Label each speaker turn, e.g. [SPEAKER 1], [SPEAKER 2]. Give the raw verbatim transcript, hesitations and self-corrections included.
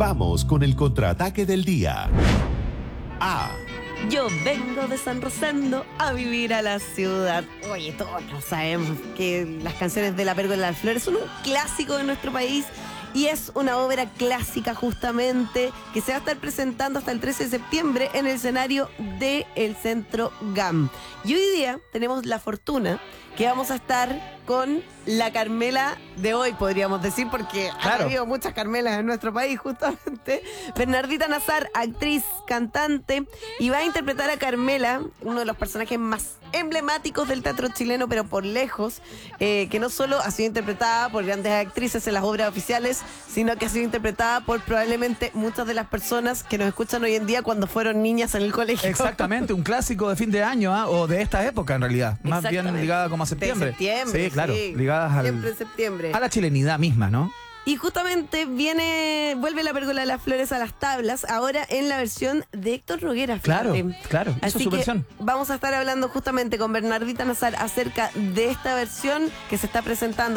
[SPEAKER 1] Vamos con el contraataque del día. A.
[SPEAKER 2] Yo vengo de San Rosendo a vivir a la ciudad. Oye, todos lo sabemos que las canciones de La Pérgola de las Flores son un clásico de nuestro país y es una obra clásica justamente que se va a estar presentando hasta el trece de septiembre en el escenario del Centro G A M. Y hoy día tenemos la fortuna que vamos a estar con la Carmela de hoy, podríamos decir, porque
[SPEAKER 3] Claro.
[SPEAKER 2] ha habido muchas Carmelas en nuestro país, justamente. Bernardita Nazar, actriz, cantante, y va a interpretar a Carmela, uno de los personajes más emblemáticos del teatro chileno, pero por lejos, eh, que no solo ha sido interpretada por grandes actrices en las obras oficiales, sino que ha sido interpretada por probablemente muchas de las personas que nos escuchan hoy en día cuando fueron niñas en el colegio.
[SPEAKER 3] Exactamente, un clásico de fin de año, ¿ah? O de esta época en realidad, más bien
[SPEAKER 2] Exactamente.
[SPEAKER 3] ligada como a septiembre.
[SPEAKER 2] De septiembre,
[SPEAKER 3] Sí, claro,
[SPEAKER 2] sí.
[SPEAKER 3] ligadas al,
[SPEAKER 2] Siempre en septiembre.
[SPEAKER 3] a la chilenidad misma, ¿no?
[SPEAKER 2] Y justamente viene, vuelve La Pérgola de las Flores a las tablas, ahora en la versión de Héctor Noguera.
[SPEAKER 3] Claro,
[SPEAKER 2] fíjate.
[SPEAKER 3] claro, hizo
[SPEAKER 2] Así
[SPEAKER 3] su
[SPEAKER 2] que
[SPEAKER 3] versión.
[SPEAKER 2] vamos a estar hablando justamente con Bernardita Nazar acerca de esta versión que se está presentando